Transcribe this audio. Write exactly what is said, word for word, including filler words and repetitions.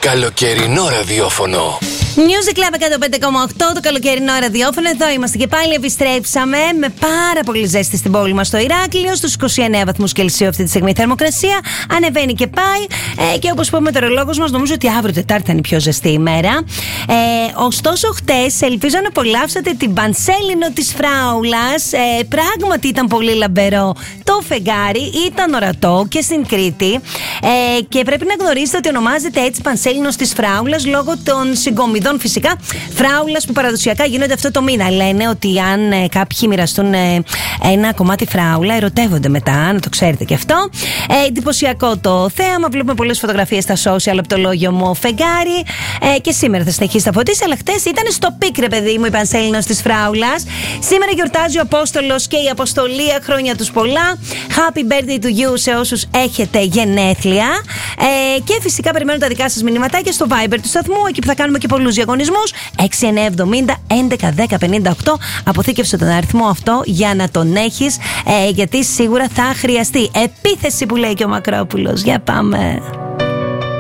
Καλοκαιρινό ραδιόφωνο. Music Club εκατόν πέντε κόμμα οκτώ, το καλοκαιρινό ραδιόφωνο. Εδώ είμαστε και πάλι. Επιστρέψαμε με πάρα πολύ ζέστη στην πόλη μας στο Ηράκλειο. Στους είκοσι εννέα βαθμούς Κελσίου αυτή τη στιγμή η θερμοκρασία. Ανεβαίνει και πάει. Ε, και όπως είπε ο μετεωρολόγος μας, νομίζω ότι αύριο Τετάρτη θα είναι η πιο ζεστή ημέρα. Ε, ωστόσο, χτες ελπίζω να απολαύσατε την πανσέλινο της Φράουλας. Ε, πράγματι ήταν πολύ λαμπερό το φεγγάρι. Ήταν ορατό και στην Κρήτη. Ε, και πρέπει να γνωρίζετε ότι ονομάζεται έτσι πανσέλινος της Φράουλας λόγω των συγκομιδών. Φυσικά, φράουλας που παραδοσιακά γίνονται αυτό το μήνα. Λένε ότι αν ε, κάποιοι μοιραστούν ε, ένα κομμάτι φράουλα, ερωτεύονται μετά, να το ξέρετε και αυτό. Ε, εντυπωσιακό το θέαμα. Βλέπουμε πολλές φωτογραφίες στα social από το λόγιο μου φεγγάρι. Ε, και σήμερα θα συνεχίσει τα φωτίσει. Αλλά χτες ήταν στο πικ, ρε παιδί μου, η πανσέλινος της Φράουλας. Σήμερα γιορτάζει ο Απόστολος και η Αποστολία. Χρόνια τους πολλά. Happy birthday to you σε όσους έχετε γενέθλια. Ε, και φυσικά περιμένω τα δικά σας μηνύματάκια στο Viber του σταθμού, εκεί που θα κάνουμε και πολλούς διαγωνισμούς. έξι εννιά εβδομήντα έντεκα δέκα πενήντα οκτώ. Αποθήκευσε τον αριθμό αυτό για να τον έχεις, ε, γιατί σίγουρα θα χρειαστεί. Επίθεση που λέει και ο Μακρόπουλος. Για πάμε.